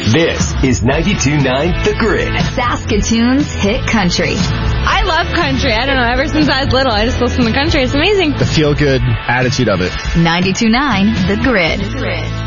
This is 92.9 The Grid. Saskatoon's hit country. I love country. I don't know. Ever since I was little, I just listen to country. It's amazing. The feel-good attitude of it. 92.9 The Grid.